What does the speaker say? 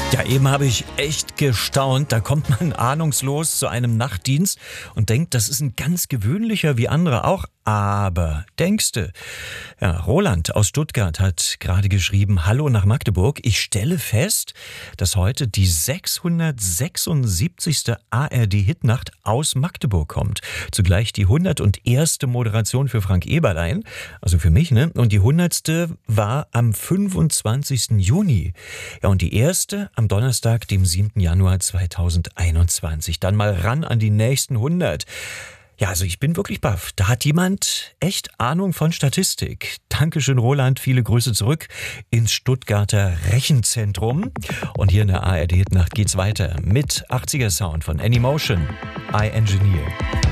Ja, eben habe ich echt gestaunt. Da kommt man ahnungslos zu einem Nachtdienst und denkt, das ist ein ganz gewöhnlicher wie andere auch. Aber denkste, ja, Roland aus Stuttgart hat gerade geschrieben, hallo nach Magdeburg. Ich stelle fest, dass heute die 676. ARD-Hitnacht aus Magdeburg kommt. Zugleich die 101. Moderation für Frank Eberlein, also für mich, ne? Und die 100. war am 25. Juni. Ja, und die erste am Donnerstag, dem 7. Januar 2021. Dann mal ran an die nächsten 100. Ja, also ich bin wirklich baff. Da hat jemand echt Ahnung von Statistik. Dankeschön, Roland. Viele Grüße zurück ins Stuttgarter Rechenzentrum. Und hier in der ARD-Nacht geht's weiter mit 80er Sound von Anymotion, I Engineer.